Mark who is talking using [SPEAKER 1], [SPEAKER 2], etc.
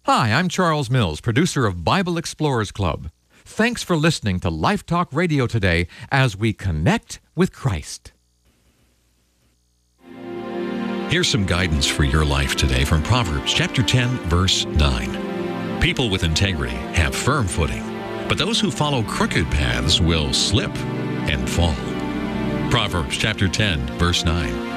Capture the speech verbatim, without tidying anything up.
[SPEAKER 1] Hi, I'm Charles Mills, producer of Bible Explorers Club. Thanks for listening to Life Talk Radio today as we connect with Christ.
[SPEAKER 2] Here's some guidance for your life today from Proverbs chapter ten, verse nine. People with integrity have firm footing, but those who follow crooked paths will slip and fall. Proverbs chapter ten, verse nine.